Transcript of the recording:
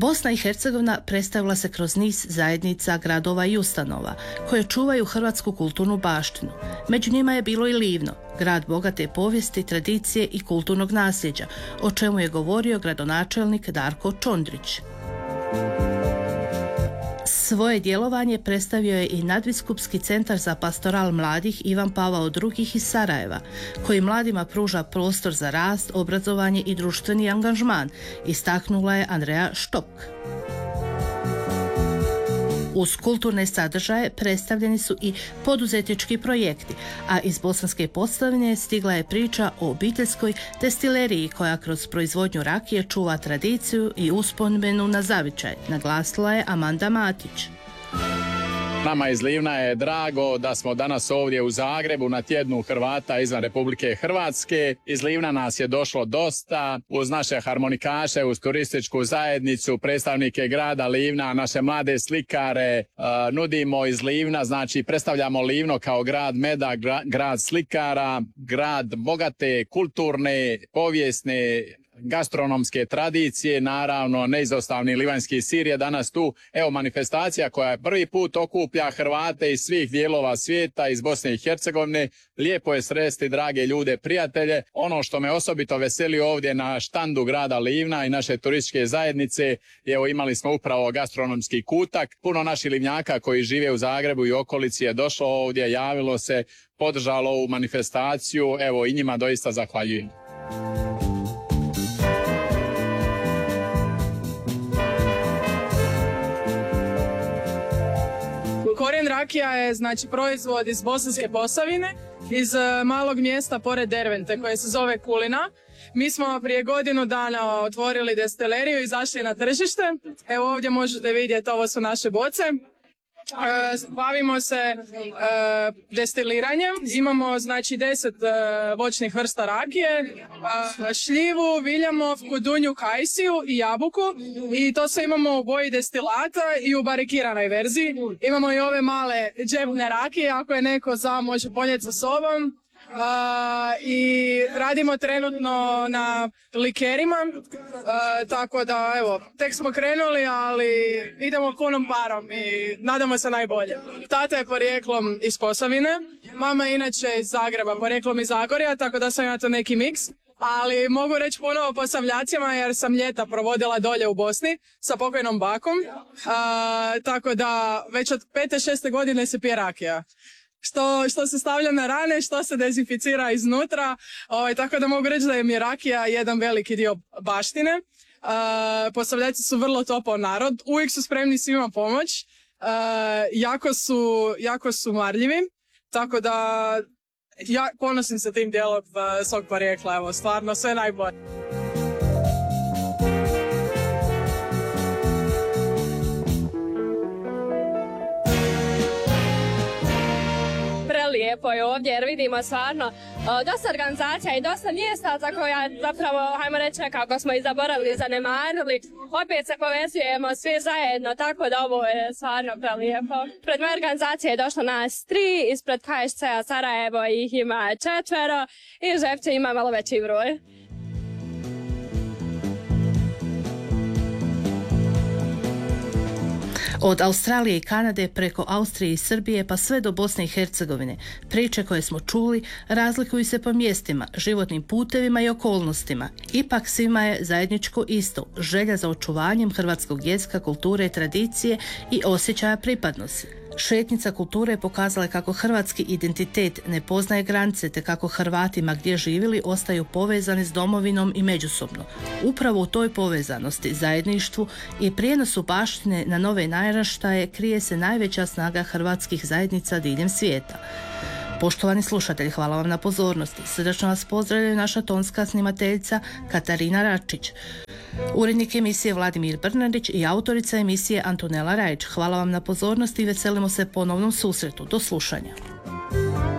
Bosna i Hercegovina predstavila se kroz niz zajednica, gradova i ustanova koje čuvaju hrvatsku kulturnu baštinu. Među njima je bilo i Livno, grad bogate povijesti, tradicije i kulturnog nasljeđa, o čemu je govorio gradonačelnik Darko Čondrić. Svoje djelovanje predstavio je i Nadbiskupski centar za pastoral mladih Ivan Pavao II iz Sarajeva, koji mladima pruža prostor za rast, obrazovanje i društveni angažman, istaknula je Andreja Štok. Uz kulturne sadržaje predstavljeni su i poduzetnički projekti, a iz Bosanske Posavine stigla je priča o obiteljskoj destileriji koja kroz proizvodnju rakije čuva tradiciju i uspomenu na zavičaj, naglasila je Amanda Matić. Nama iz Livna je drago da smo danas ovdje u Zagrebu na tjednu Hrvata izvan Republike Hrvatske. Iz Livna nas je došlo dosta, uz naše harmonikaše, uz turističku zajednicu, predstavnike grada Livna, naše mlade slikare. Nudimo iz Livna, znači predstavljamo Livno kao grad meda, grad slikara, grad bogate, kulturne, povijesne, gastronomske tradicije, naravno neizostavni livanjski sir je danas tu. Evo manifestacija koja je prvi put okuplja Hrvate iz svih dijelova svijeta, iz Bosne i Hercegovine. Lijepo je sresti drage ljude, prijatelje. Ono što me osobito veseli ovdje na štandu grada Livna i naše turističke zajednice, evo imali smo upravo gastronomski kutak. Puno naših Livnjaka koji žive u Zagrebu i okolici je došlo ovdje, javilo se, podržalo ovu manifestaciju. Evo i njima doista zahvaljujem. Korijen rakija je znači proizvod iz Bosanske Posavine, iz malog mjesta pored Dervente koje se zove Kulina. Mi smo prije godinu dana otvorili destileriju i izašli na tržište. Evo ovdje možete vidjeti, ovo su naše boce. Bavimo se destiliranjem. Imamo znači 10 voćnih vrsta rakije, šljivu, viljamov, kudunju, kajsiju i jabuku. I to sve imamo u boji destilata i u barikiranoj verziji. Imamo i ove male džepne rakije, ako je neko za može ponijeti sa sobom. I radimo trenutno na likerima, tako da evo, tek smo krenuli, ali idemo punom parom i nadamo se najbolje. Tata je porijeklom iz Posavine, mama je inače iz Zagreba, porijeklom iz Zagorja, tako da sam ja to neki miks. Ali mogu reći puno o Posavljacima jer sam ljeta provodila dolje u Bosni sa pokojnom bakom, tako da već od 5. 6. godine se pije rakija. Što se stavlja na rane, što se dezinficira iznutra, tako da mogu reći da je mi rakija jedan veliki dio baštine. Posavljaci su vrlo topao narod, uvijek su spremni svima pomoć, jako su marljivi, tako da ja ponosim se tim dijelom svog porijekla, evo, stvarno sve najbolje. Lijepo je ovdje jer vidimo stvarno dosta organizacija i dosta mjesta za koja zapravo, hajmo reći, kako smo i zaboravili i zanemarili. Opet se povezujemo svi zajedno, tako da ovo je stvarno prelijepo. Pred moje organizacije je došlo nas 3, ispred KSC-a Sarajevo ih ima 4 i Žepče ima malo veći broj. Od Australije i Kanade preko Austrije i Srbije pa sve do Bosne i Hercegovine, priče koje smo čuli razlikuju se po mjestima, životnim putevima i okolnostima. Ipak svima je zajedničko isto, želja za očuvanjem hrvatskog jezika, kulture, tradicije i osjećaja pripadnosti. Šetnica kulture pokazala je kako hrvatski identitet ne poznaje granice te kako Hrvati ma gdje živjeli ostaju povezani s domovinom i međusobno. Upravo u toj povezanosti, zajedništvu i prijenosu baštine na nove naraštaje krije se najveća snaga hrvatskih zajednica diljem svijeta. Poštovani slušatelji, hvala vam na pozornosti. Srdačno vas pozdravljaju naša tonska snimateljica Katarina Račić. Urednik emisije Vladimir Brnadić i autorica emisije Antonela Rajić. Hvala vam na pozornosti i veselimo se ponovnom susretu. Do slušanja.